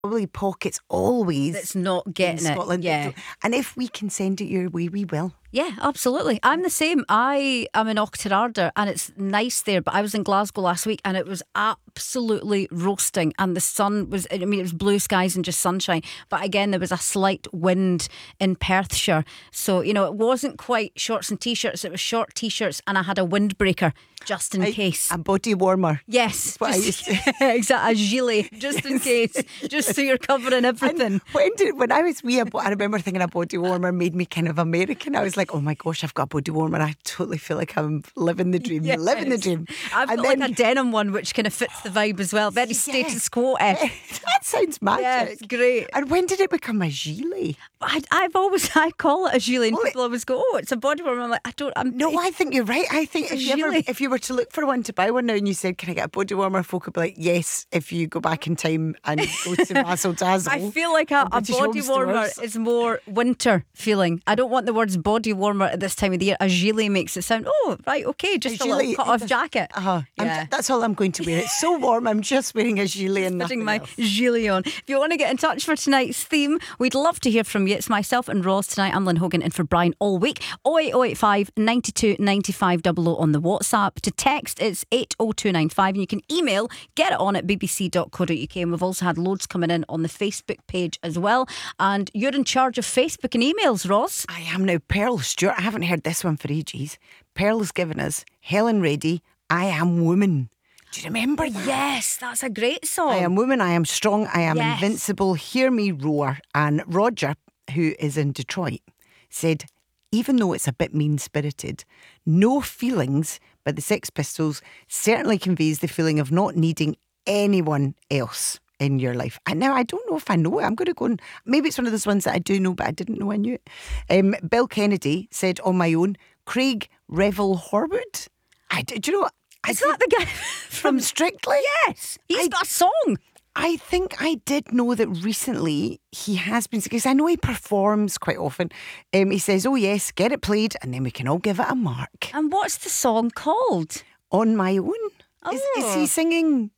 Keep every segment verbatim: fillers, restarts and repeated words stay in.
probably pockets always that's not getting in it. Scotland. Yeah. And if we can send it your way, we will. Yeah, absolutely. I'm the same. I am in Auchterarder and it's nice there, but I was in Glasgow last week and it was absolutely roasting and the sun was, I mean, it was blue skies and just sunshine. But again, there was a slight wind in Perthshire. So, you know, it wasn't quite shorts and t-shirts. It was short t-shirts and I had a windbreaker just in I, case. A body warmer. Yes. What Just, I used to... exactly. A gilet, just in case. Just so you're covering everything. And when, did, when I was wee, I remember thinking a body warmer made me kind of American. I was like, oh my gosh, I've got a body warmer. I totally feel like I'm living the dream. Yes. Living the dream. I've and got then, like a denim one which kind of fits the vibe as well. Very status quo. That sounds magic. Yeah, it's great. And when did it become a gilet? I, I've always, I call it a gilet and Well, people always go, oh, it's a body warmer. I'm like, I don't, I'm No, I think you're right. I think if a you, ever, gilet. if you were to look for one to buy one now and you said, can I get a body warmer? Folk would be like, yes, if you go back in time and go to Razzle Dazzle. I feel like a, a British body Home warmer Stores. is more winter feeling. I don't want the words body warmer at this time of the year. A gilet makes it sound, oh, right, okay, just a, A little gilet, cut it off does- jacket. Uh-huh. I'm Yeah. ju- that's all I'm going to wear. It's so warm. I'm just wearing a gilet and Putting nothing my else. gilet on. If you want to get in touch for tonight's theme, we'd love to hear from you. It's myself and Roz tonight. I'm Lynn Hogan in for Brian all week. oh eight oh eight five, nine two, nine five double oh on the WhatsApp. To text, it's eight oh two nine five. And you can email, get it on at b b c dot co dot u k. And we've also had loads coming in on the Facebook page as well. And you're in charge of Facebook and emails, Roz. I am now. Pearl Stewart. I haven't heard this one for ages. Pearl's given us Helen Reddy, I Am Woman. Do you remember that? Yes, that's a great song. I am woman, I am strong, I am Yes. invincible, hear me roar. And Roger, who is in Detroit, said, even though it's a bit mean-spirited, No Feelings by the Sex Pistols certainly conveys the feeling of not needing anyone else in your life. And now I don't know if I know it. I'm going to go and maybe it's one of those ones that I do know, but I didn't know I knew it. Um, Bill Kennedy said on my own, Craig Revel Horwood. I do, do you know what? I Is that the guy from from Strictly? Yes, he's I- got a song. I think I did know that recently he has been, because I know he performs quite often. Um, he says, oh yes, get it played and then we can all give it a mark. And what's the song called? On my own. Is, is Oh. he singing?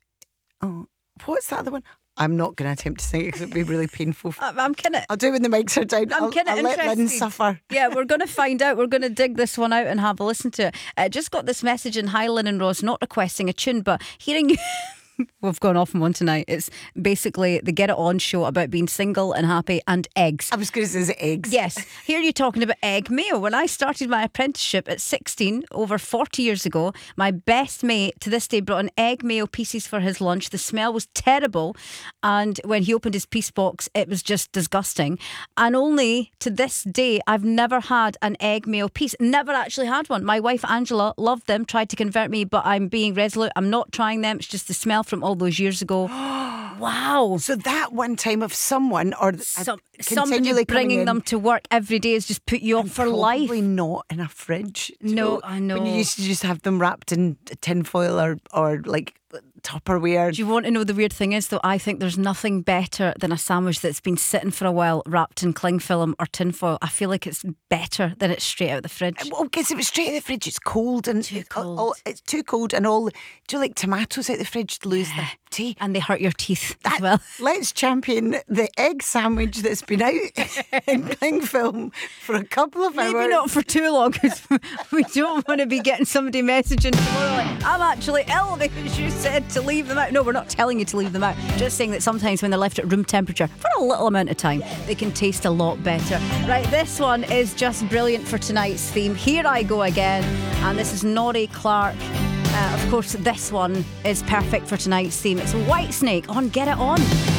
Oh, what's that other one? I'm not going to attempt to sing it because it'd be really painful. I'm, I'm kind of. I'll do it when the mics are down. I'm I'll, kind of I'll let interested. Lynn suffer. Yeah, we're going to find out. We're going to dig this one out and have a listen to it. Uh, just got this message in Hi Lynn and Ross, not requesting a tune, but hearing you. We've gone off on one tonight. It's basically the Get It On show about being single and happy and eggs. I was going to say eggs. Yes, here you're talking about egg mayo. When I started my apprenticeship at sixteen, over forty years ago, my best mate to this day brought in egg mayo pieces for his lunch. The smell was terrible, and when he opened his piece box, it was just disgusting. And only to this day, I've never had an egg mayo piece. Never actually had one. My wife Angela loved them, tried to convert me, but I'm being resolute. I'm not trying them. It's just the smell from all those years ago. Wow. So that one time of someone or Some, continually somebody bringing coming in, them to work every day has just put you off for life. Probably not in a fridge. Do you No, know, I know. When you used to just have them wrapped in tinfoil or, or like Tupperware. Do you want to know the weird thing is though? I think there's nothing better than a sandwich that's been sitting for a while wrapped in cling film or tinfoil. I feel like it's better than it's straight out of the fridge. Well, because it was straight out of the fridge, it's cold and Too it's all- cold. all- it's too cold and all. Do you like tomatoes out the fridge to lose the tea? And they hurt your teeth as That- well. Let's champion the egg sandwich that's been out in cling film for a couple of hours. Maybe not for too long because we don't want to be getting somebody messaging tomorrow like, I'm actually ill because you said to leave them out. No, we're not telling you to leave them out. Just saying that sometimes when they're left at room temperature for a little amount of time, they can taste a lot better. Right, this one is just brilliant for tonight's theme. Here I Go Again. And this is Norrie Clark. Uh, of course, this one is perfect for tonight's theme. It's Whitesnake on Get It On.